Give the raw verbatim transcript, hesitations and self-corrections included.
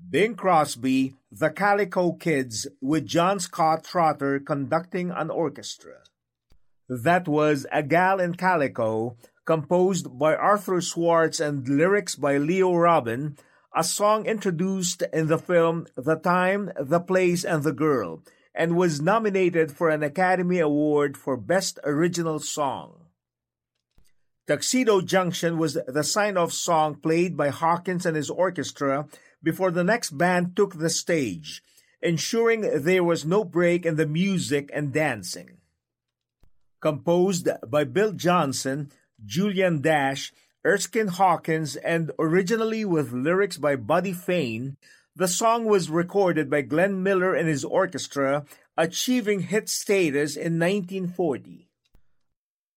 Bing Crosby, The Calico Kids, with John Scott Trotter conducting an orchestra. That was A Gal in Calico, composed by Arthur Swartz and lyrics by Leo Robin, a song introduced in the film The Time, the Place, and the Girl, and was nominated for an Academy Award for Best Original Song. Tuxedo Junction was the sign-off song played by Hawkins and his orchestra before the next band took the stage, ensuring there was no break in the music and dancing. Composed by Bill Johnson, Julian Dash, Erskine Hawkins, and originally with lyrics by Buddy Fane, the song was recorded by Glenn Miller and his orchestra, achieving hit status in nineteen forty.